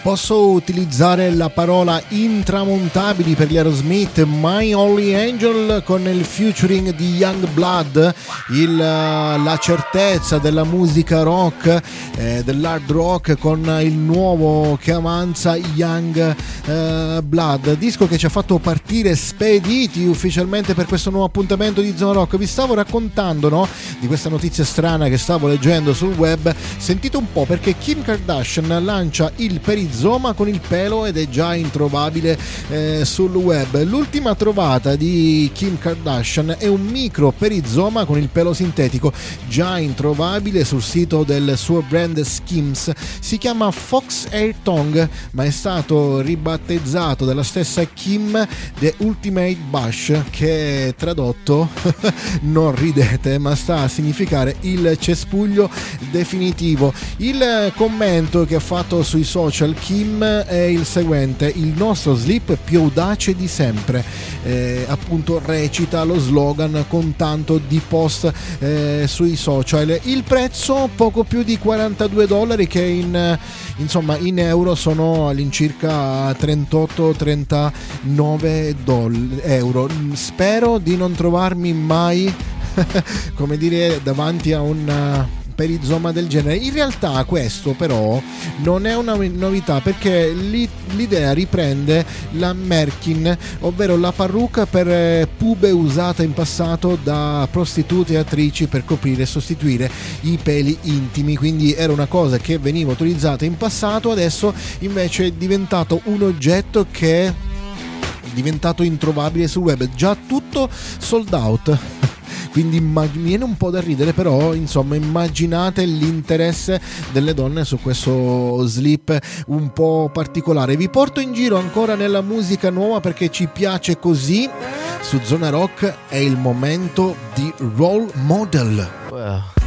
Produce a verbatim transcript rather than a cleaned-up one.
Posso utilizzare la parola intramontabili per gli Aerosmith, My Only Angel con il featuring di Youngblood, il, la certezza della musica rock, eh, dell'hard rock con il nuovo che avanza Young eh, Blood, disco che ci ha fatto partire spediti ufficialmente per questo nuovo appuntamento di Zona Rock. Vi stavo raccontando, no, di questa notizia strana che stavo leggendo sul web. Sentite un po', perché Kim Kardashian lancia il perizoma con il pelo ed è già introvabile eh, sul web. L'ultima trovata di Kim Kardashian è un micro perizoma con il pelo sintetico, già introvabile sul sito del suo brand Skims. Si chiama Fox Hair Tongue, ma è stato ribattezzato dalla stessa Kim The Ultimate Bush, che tradotto non ridete, ma sta a significare il cespuglio definitivo. Il commento che ha fatto sui social Kim è il seguente: il nostro slip più audace di sempre, eh, appunto recita lo slogan con tanto di post eh, sui social. Il prezzo poco più di quarantadue dollari, che in, insomma in euro sono all'incirca trentotto trentanove euro. Spero di non trovarmi mai come dire davanti a un perizoma del genere. In realtà questo però non è una novità, perché l'idea riprende la Merkin, ovvero la parrucca per pube usata in passato da prostitute e attrici per coprire e sostituire i peli intimi. Quindi era una cosa che veniva utilizzata in passato, adesso invece è diventato un oggetto che è diventato introvabile sul web, già tutto sold out. Quindi mi viene un po' da ridere, però insomma immaginate l'interesse delle donne su questo slip un po' particolare. Vi porto in giro ancora nella musica nuova, perché ci piace così. Su Zona Rock è il momento di Role Model. Well.